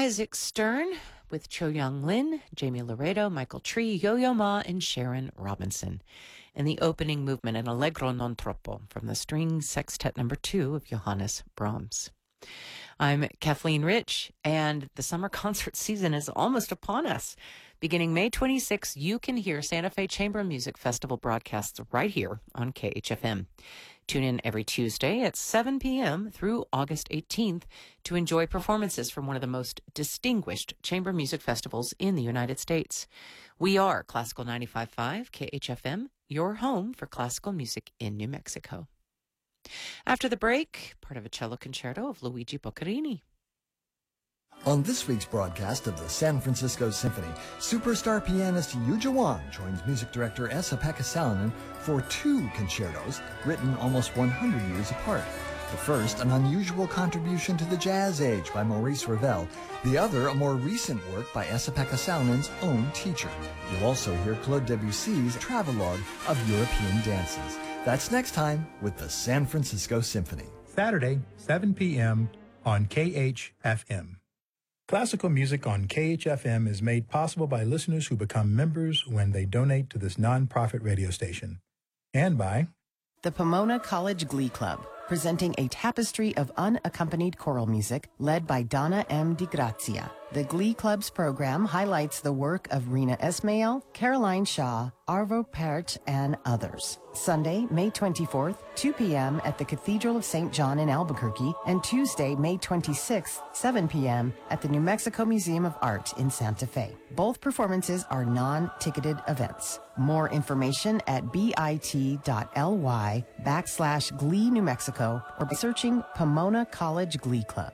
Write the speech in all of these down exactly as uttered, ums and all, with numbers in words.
Isaac Stern with Cho Young Lin, Jamie Laredo, Michael Tree, Yo-Yo Ma, and Sharon Robinson. And the opening movement, an Allegro non troppo, from the String Sextet number two of Johannes Brahms. I'm Kathleen Rich, and the summer concert season is almost upon us. Beginning May twenty-sixth, you can hear Santa Fe Chamber Music Festival broadcasts right here on K H F M. Tune in every Tuesday at seven p.m. through August eighteenth to enjoy performances from one of the most distinguished chamber music festivals in the United States. We are Classical ninety-five point five K H F M, your home for classical music in New Mexico. After the break, part of a cello concerto of Luigi Boccherini. On this week's broadcast of the San Francisco Symphony, superstar pianist Yuja Wang joins music director Esa-Pekka Salonen for two concertos written almost one hundred years apart. The first, an unusual contribution to the jazz age by Maurice Ravel. The other, a more recent work by Esa-Pekka Salonen's own teacher. You'll also hear Claude Debussy's travelogue of European dances. That's next time with the San Francisco Symphony. Saturday, seven p.m. on K H F M. Classical music on K H F M is made possible by listeners who become members when they donate to this nonprofit radio station. And by the Pomona College Glee Club, presenting a tapestry of unaccompanied choral music led by Donna M. DiGrazia. The Glee Club's program highlights the work of Rena Esmail, Caroline Shaw, Arvo Pärt, and others. Sunday, May twenty-fourth, two p.m. at the Cathedral of Saint John in Albuquerque, and Tuesday, May twenty-sixth, seven p.m. at the New Mexico Museum of Art in Santa Fe. Both performances are non-ticketed events. More information at bit.ly backslash Glee New Mexico or by searching Pomona College Glee Club.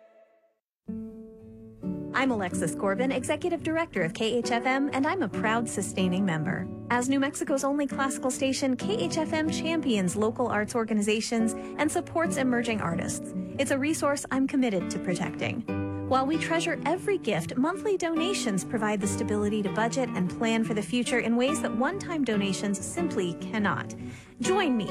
I'm Alexis Corbin, Executive Director of K H F M, and I'm a proud sustaining member. As New Mexico's only classical station, K H F M champions local arts organizations and supports emerging artists. It's a resource I'm committed to protecting. While we treasure every gift, monthly donations provide the stability to budget and plan for the future in ways that one-time donations simply cannot. Join me